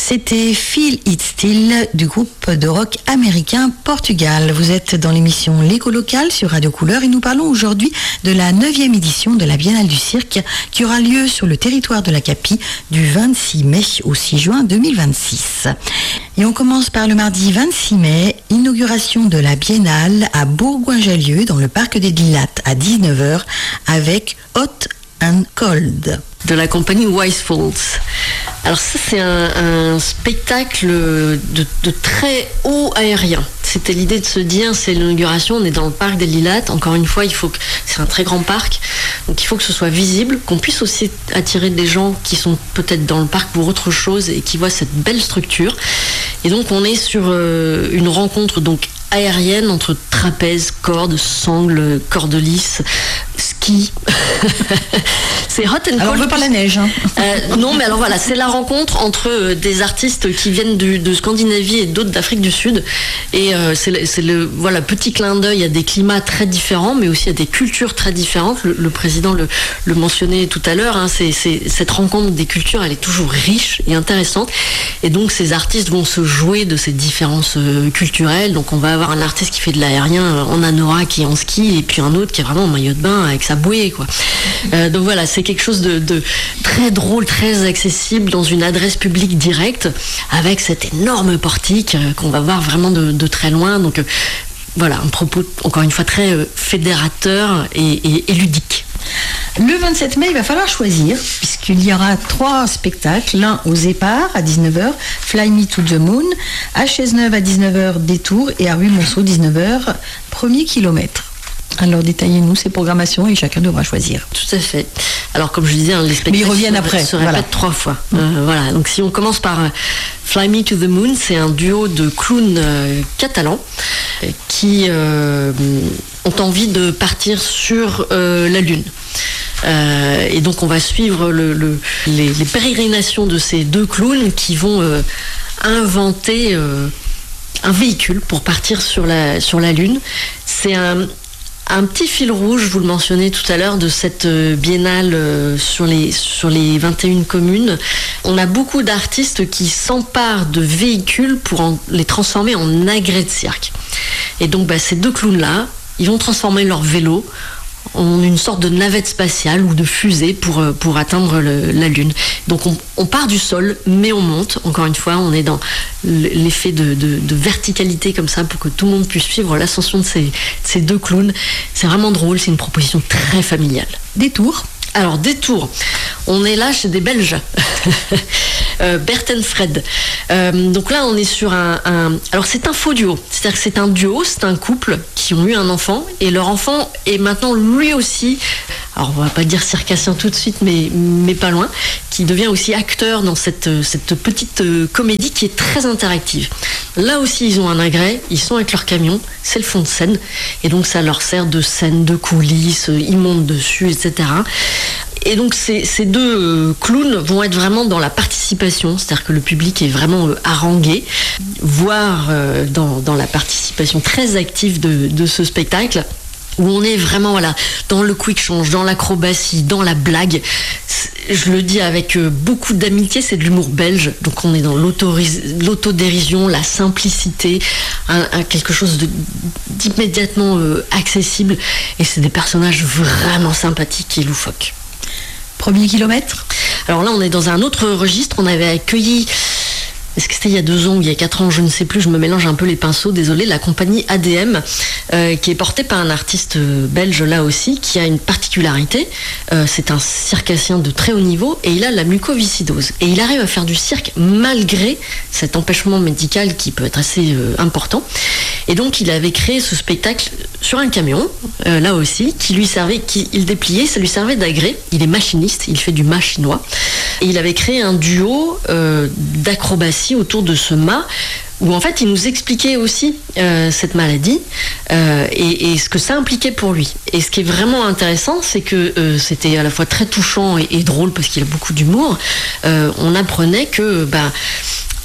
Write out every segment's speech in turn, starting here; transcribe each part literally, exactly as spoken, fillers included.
C'était Feel It Still du groupe de rock américain Portugal. Vous êtes dans l'émission L'écho local sur Radio Couleur et nous parlons aujourd'hui de la neuvième édition de la Biennale du Cirque qui aura lieu sur le territoire de la Capie du vingt-six mai au six juin deux mille vingt-six. Et on commence par le mardi vingt-six mai, inauguration de la Biennale à Bourgoin-Jallieu dans le parc des Lilas à dix-neuf heures avec Hot and Cold. De la compagnie Wise Falls. Alors ça c'est un, un spectacle de, de très haut aérien. C'était l'idée de se dire, c'est l'inauguration, on est dans le parc des Lilas. Encore une fois, il faut que c'est un très grand parc, donc il faut que ce soit visible, qu'on puisse aussi attirer des gens qui sont peut-être dans le parc pour autre chose et qui voient cette belle structure. Et donc on est sur euh, une rencontre donc aérienne entre trapèze, cordes, sangles, cordes lisses, ski. C'est hot and cold. Alors on veut pas la neige. Hein. Euh, non, mais alors voilà, c'est la rencontre entre euh, des artistes qui viennent du, de Scandinavie et d'autres d'Afrique du Sud. Et euh, c'est, le, c'est le voilà petit clin d'œil à des climats très différents, mais aussi à des cultures très différentes. Le, le président le, le mentionnait tout à l'heure. Hein, c'est, c'est, cette rencontre des cultures, elle est toujours riche et intéressante. Et donc ces artistes vont se jouer de ces différences euh, culturelles. Donc on va avoir un artiste qui fait de l'aérien en anorak et en ski, et puis un autre qui est vraiment en maillot de bain avec sa bouée, quoi. Euh, donc voilà, c'est quelque chose de, de très drôle, très accessible dans une adresse publique directe, avec cet énorme portique euh, qu'on va voir vraiment de, de très loin. Donc euh, voilà, un propos encore une fois très euh, fédérateur et, et, et ludique. Le vingt-sept mai, il va falloir choisir, puisqu'il y aura trois spectacles. L'un aux Éparts à dix-neuf heures, Fly Me to the Moon, à Chesneuve à dix-neuf heures, Détour, et à Ruy-Monceau, dix-neuf heures, Premier Kilomètre. Alors détaillez-nous ces programmations et chacun devra choisir. Tout à fait. Alors comme je disais, hein, les spectacles Mais ils reviennent après, se répètent voilà. trois fois. Mmh. Euh, voilà. Donc si on commence par euh, Fly Me to the Moon, c'est un duo de clowns euh, catalans euh, qui euh, ont envie de partir sur euh, la Lune. Euh, et donc on va suivre le, le, les, les pérégrinations de ces deux clowns qui vont euh, inventer euh, un véhicule pour partir sur la, sur la Lune. C'est un Un petit fil rouge, vous le mentionnez tout à l'heure, de cette biennale sur les, sur les vingt et une communes. On a beaucoup d'artistes qui s'emparent de véhicules pour en, les transformer en agrès de cirque. Et donc bah, ces deux clowns-là, ils vont transformer leur vélo en une sorte de navette spatiale ou de fusée pour, pour atteindre le, la Lune. Donc on, on part du sol, mais on monte. Encore une fois, on est dans l'effet de, de, de verticalité comme ça pour que tout le monde puisse suivre l'ascension de ces, ces deux clowns. C'est vraiment drôle, c'est une proposition très familiale. Détour. Alors, Détour, on est là chez des Belges, euh, Bert and Fred. Euh, donc là, on est sur un, un... Alors, c'est un faux duo. C'est-à-dire que c'est un duo, c'est un couple qui ont eu un enfant. Et leur enfant est maintenant lui aussi, alors on va pas dire circassien tout de suite, mais, mais pas loin, qui devient aussi acteur dans cette, cette petite comédie qui est très interactive. Là aussi, ils ont un agrès, ils sont avec leur camion, c'est le fond de scène. Et donc, ça leur sert de scène, de coulisses, ils montent dessus, et cetera. Et donc ces, ces deux euh, clowns vont être vraiment dans la participation, c'est-à-dire que le public est vraiment euh, harangué, voire euh, dans, dans la participation très active de, de ce spectacle, où on est vraiment voilà, dans le quick change, dans l'acrobatie, dans la blague. Je le dis avec euh, beaucoup d'amitié, c'est de l'humour belge, donc on est dans l'autodérision, la simplicité, un, un, quelque chose de, d'immédiatement euh, accessible, et c'est des personnages vraiment sympathiques et loufoques. Premier kilomètre. Alors là, on est dans un autre registre. On avait accueilli, est-ce que c'était il y a deux ans ou il y a quatre ans, je ne sais plus, je me mélange un peu les pinceaux, désolé, la compagnie A D M, euh, qui est portée par un artiste belge là aussi, qui a une particularité, euh, c'est un circassien de très haut niveau, et il a la mucoviscidose. Et il arrive à faire du cirque malgré cet empêchement médical qui peut être assez euh, important. Et donc il avait créé ce spectacle sur un camion, euh, là aussi, qui lui servait, qui il dépliait, ça lui servait d'agrès. Il est machiniste, il fait du mât chinois. Et il avait créé un duo euh, d'acrobatie autour de ce mât, où en fait il nous expliquait aussi euh, cette maladie euh, et, et ce que ça impliquait pour lui. Et ce qui est vraiment intéressant, c'est que euh, c'était à la fois très touchant et, et drôle parce qu'il a beaucoup d'humour. Euh, on apprenait que bah,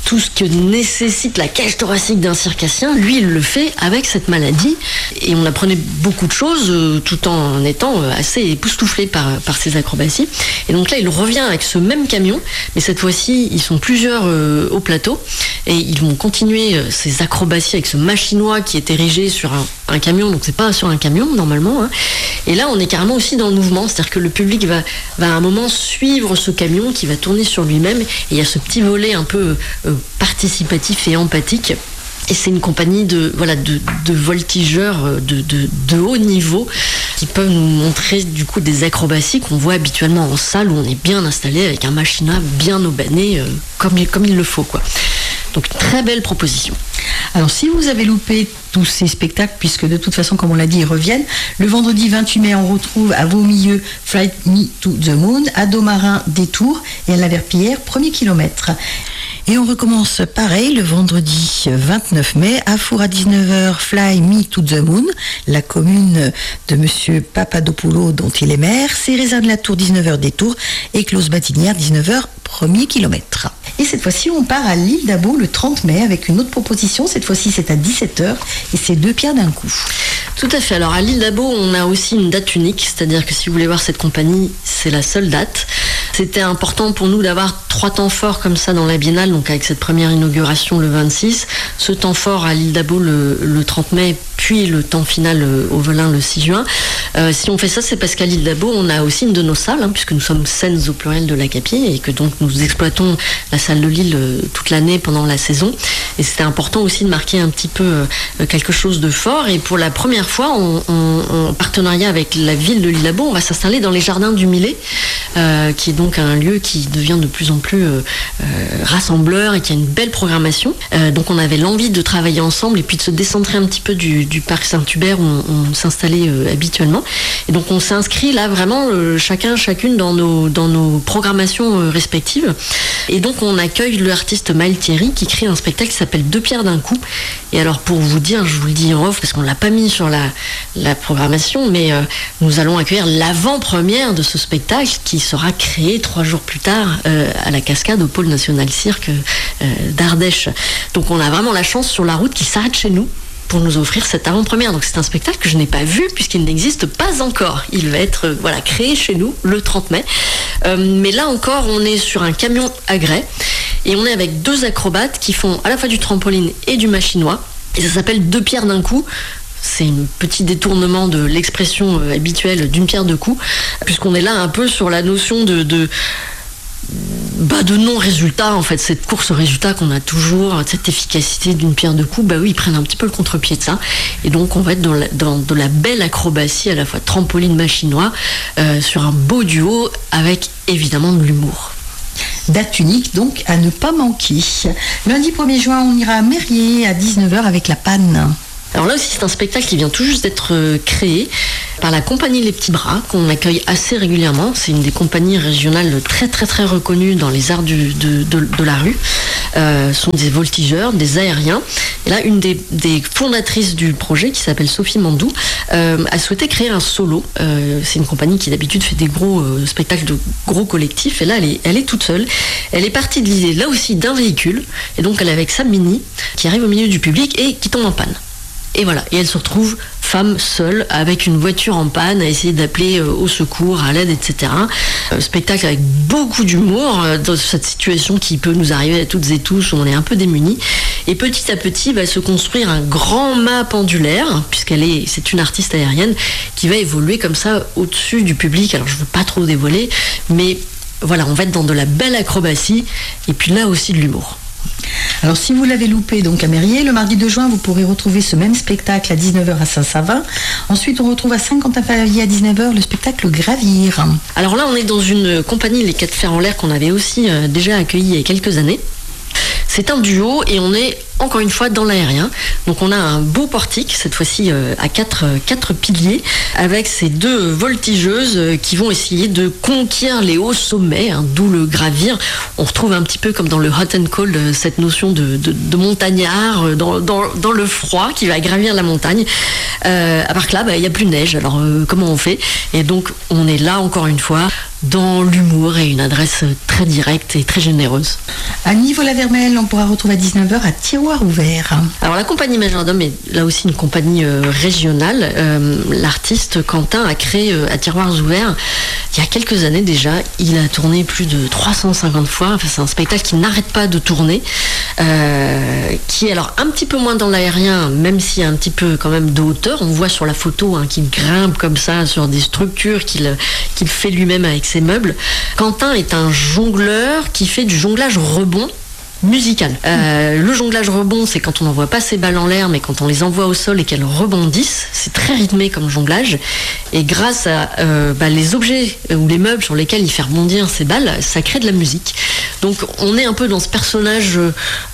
tout ce que nécessite la cage thoracique d'un circassien, lui, il le fait avec cette maladie. Et on apprenait beaucoup de choses euh, tout en étant euh, assez époustouflé par, par ses acrobaties. Et donc là, il revient avec ce même camion, mais cette fois-ci, ils sont plusieurs euh, au plateau et ils vont continuer euh, ces acrobaties avec ce machinois qui est érigé sur un, un camion, donc c'est pas sur un camion normalement. Hein. Et là, on est carrément aussi dans le mouvement, c'est-à-dire que le public va, va à un moment suivre ce camion qui va tourner sur lui-même. Et il y a ce petit volet un peu euh, participatif et empathique. Et c'est une compagnie de, voilà, de, de voltigeurs de, de, de haut niveau qui peuvent nous montrer du coup des acrobaties qu'on voit habituellement en salle où on est bien installé avec un machinat bien aubané euh, comme, comme il le faut, quoi. Donc très belle proposition. Alors si vous avez loupé tous ces spectacles, puisque de toute façon, comme on l'a dit, ils reviennent, le vendredi vingt-huit mai, on retrouve à Vaux-Milieu Fly Me to the Moon, à Domarin Détour et à la Verpillière, premier kilomètre. Et on recommence pareil le vendredi vingt-neuf mai à Four à dix-neuf heures, Fly Me to the Moon, la commune de Monsieur Papadopoulou dont il est maire, Cérézanne de la Tour dix-neuf heures Détour et Clause Batinière dix-neuf heures, premier kilomètre. Et cette fois-ci, on part à l'île d'Abo le trente mai avec une autre proposition. Cette fois-ci, c'est à dix-sept heures et c'est deux pierres d'un coup. Tout à fait. Alors à l'île d'Abo, on a aussi une date unique, c'est-à-dire que si vous voulez voir cette compagnie, c'est la seule date. C'était important pour nous d'avoir trois temps forts comme ça dans la Biennale, donc avec cette première inauguration le vingt-six, ce temps fort à l'île d'Abo le, le trente mai, puis le temps final au Velin le six juin. Euh, si on fait ça, c'est parce qu'à l'île d'Abo, on a aussi une de nos salles, hein, puisque nous sommes scènes au pluriel de l'Acapie et que donc nous exploitons la salle de Lille euh, toute l'année pendant la saison. Et c'était important aussi de marquer un petit peu euh, quelque chose de fort. Et pour la première fois, on, on, en partenariat avec la ville de l'île d'Abo, on va s'installer dans les jardins du Millet, euh, qui est donc un lieu qui devient de plus en plus euh, euh, rassembleur et qui a une belle programmation. Euh, donc on avait l'envie de travailler ensemble et puis de se décentrer un petit peu du, du parc Saint-Hubert où on, on s'installait euh, habituellement. Et donc on s'est inscrit là vraiment euh, chacun, chacune dans nos, dans nos programmations euh, respectives. Et donc on accueille l'artiste Maël Thierry qui crée un spectacle qui s'appelle Deux pierres d'un coup. Et alors pour vous dire, je vous le dis en off parce qu'on ne l'a pas mis sur la, la programmation, mais euh, nous allons accueillir l'avant-première de ce spectacle qui sera créé trois jours plus tard euh, à la Cascade au Pôle National Cirque euh, d'Ardèche. Donc on a vraiment la chance sur la route qui s'arrête chez nous pour nous offrir cette avant-première. Donc c'est un spectacle que je n'ai pas vu puisqu'il n'existe pas encore. Il va être euh, voilà, créé chez nous le trente mai. Euh, mais là encore, on est sur un camion à grès et on est avec deux acrobates qui font à la fois du trampoline et du machinois. Et ça s'appelle Deux pierres d'un coup. C'est un petit détournement de l'expression euh, habituelle d'une pierre deux coups, puisqu'on est là un peu sur la notion de... de Bah de non-résultat, en fait, cette course au résultat qu'on a toujours, cette efficacité d'une pierre deux coups, bah oui, ils prennent un petit peu le contre-pied de ça. Et donc, on va être dans, la, dans de la belle acrobatie, à la fois trampoline machinois, euh, sur un beau duo avec évidemment de l'humour. Date unique, donc, à ne pas manquer. Lundi premier juin, on ira à Mérier à dix-neuf heures avec la panne. Alors là aussi, c'est un spectacle qui vient tout juste d'être créé par la compagnie Les Petits Bras, qu'on accueille assez régulièrement. C'est une des compagnies régionales très très très reconnues dans les arts du, de, de, de la rue. Euh, sont des voltigeurs, des aériens. Et là, une des, des fondatrices du projet, qui s'appelle Sophie Mandou, euh, a souhaité créer un solo. Euh, c'est une compagnie qui d'habitude fait des gros euh, spectacles de gros collectifs. Et là, elle est, elle est toute seule. Elle est partie de l'idée, là aussi, d'un véhicule. Et donc, elle est avec sa Mini, qui arrive au milieu du public et qui tombe en panne. Et voilà, et elle se retrouve femme seule avec une voiture en panne à essayer d'appeler euh, au secours, à l'aide, et cetera. Euh, spectacle avec beaucoup d'humour euh, dans cette situation qui peut nous arriver à toutes et tous où on est un peu démunis. Et petit à petit va se construire un grand mât pendulaire, puisqu'elle est, c'est une artiste aérienne qui va évoluer comme ça au-dessus du public. Alors je ne veux pas trop dévoiler, mais voilà, on va être dans de la belle acrobatie et puis là aussi de l'humour. Alors si vous l'avez loupé donc à Mérier, le mardi deux juin vous pourrez retrouver ce même spectacle à dix-neuf heures à Saint-Savin. Ensuite on retrouve à Saint-Quentin-Favier à dix-neuf heures le spectacle Gravir. Alors là on est dans une compagnie, les Quatre Fers en l'air, qu'on avait aussi euh, déjà accueilli il y a quelques années. C'est un duo et on est encore une fois dans l'aérien. Donc on a un beau portique, cette fois-ci euh, à quatre, euh, quatre piliers, avec ces deux voltigeuses euh, qui vont essayer de conquérir les hauts sommets, hein, d'où le gravir. On retrouve un petit peu comme dans le hot and cold euh, cette notion de, de, de montagnard euh, dans, dans, dans le froid qui va gravir la montagne. Euh, à part que là, bah, il n'y a plus de neige, alors euh, comment on fait? Et donc on est là encore une fois dans l'humour et une adresse très directe et très généreuse. À Nivola-Vermelle, on pourra retrouver à dix-neuf heures à Tiroir Ouvert. Alors la compagnie Majordome est là aussi une compagnie euh, régionale. Euh, l'artiste Quentin a créé euh, à Tiroirs Ouverts il y a quelques années déjà. Il a tourné plus de trois cent cinquante fois. Enfin, c'est un spectacle qui n'arrête pas de tourner, euh, qui est alors un petit peu moins dans l'aérien, même s'il y a un petit peu quand même de hauteur. On voit sur la photo hein, qu'il grimpe comme ça sur des structures qu'il, qu'il fait lui-même avec ses meubles. Quentin est un jongleur qui fait du jonglage rebond musical. Euh, le jonglage rebond, c'est quand on n'envoie pas ses balles en l'air, mais quand on les envoie au sol et qu'elles rebondissent. C'est très rythmé comme jonglage. Et grâce à euh, bah, les objets ou les meubles sur lesquels il fait rebondir ses balles, ça crée de la musique. Donc on est un peu dans ce personnage euh,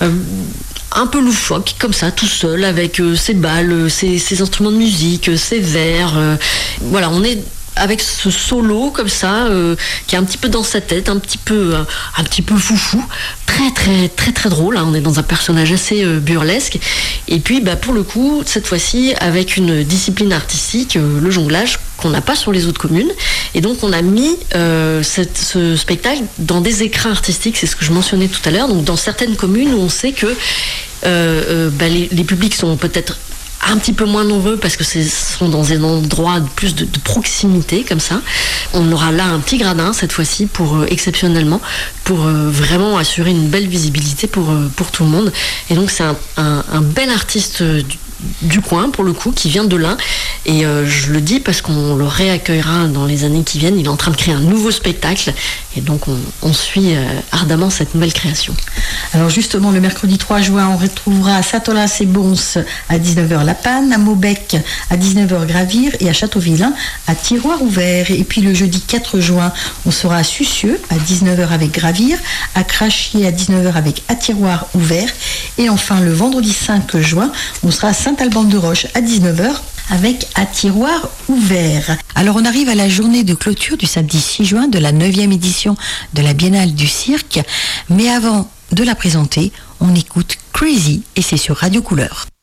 un peu loufoque, comme ça, tout seul, avec euh, ses balles, euh, ses, ses instruments de musique, euh, ses verres. Euh, voilà, on est avec ce solo comme ça, euh, qui est un petit peu dans sa tête, un petit peu, euh, un petit peu foufou, très très très très drôle. Hein. On est dans un personnage assez euh, burlesque. Et puis, bah, pour le coup, cette fois-ci, avec une discipline artistique, euh, le jonglage, qu'on n'a pas sur les autres communes. Et donc, on a mis euh, cette, ce spectacle dans des écrins artistiques. C'est ce que je mentionnais tout à l'heure. Donc, dans certaines communes où on sait que euh, euh, bah, les, les publics sont peut-être un petit peu moins nombreux parce que ce sont dans un endroit de plus de, de proximité comme ça. On aura là un petit gradin cette fois-ci pour euh, exceptionnellement pour euh, vraiment assurer une belle visibilité pour, euh, pour tout le monde. Et donc c'est un, un, un bel artiste euh, du, du coin pour le coup qui vient de là et euh, je le dis parce qu'on le réaccueillera dans les années qui viennent. Il est en train de créer un nouveau spectacle et donc on, on suit euh, ardemment cette nouvelle création. Alors justement le mercredi trois juin on retrouvera à Satolas et Bons à dix-neuf heures La Panne, à Maubec à dix-neuf heures Gravir et à Châteauvillain à Tiroir Ouvert. Et puis le jeudi quatre juin on sera à Sucieux à dix-neuf heures avec Gravir, à Crachier à dix-neuf heures avec à Tiroir Ouvert et enfin le vendredi cinq juin on sera à Saint-Alban-de-Roche à dix-neuf heures avec à Tiroir Ouvert. Alors on arrive à la journée de clôture du samedi six juin de la neuvième édition de la Biennale du Cirque. Mais avant de la présenter, on écoute Crazy et c'est sur Radio Couleur.